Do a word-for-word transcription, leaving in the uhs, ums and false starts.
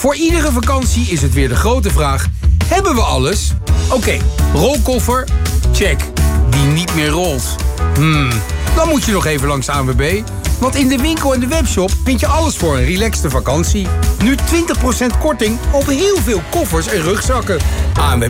Voor iedere vakantie is het weer de grote vraag: hebben we alles? Oké, okay, rolkoffer? Check. Die niet meer rolt? Hmm, dan moet je nog even langs de A N W B. Want in de winkel en de webshop vind je alles voor een relaxte vakantie. Nu twintig procent korting op heel veel koffers en rugzakken. A N W B.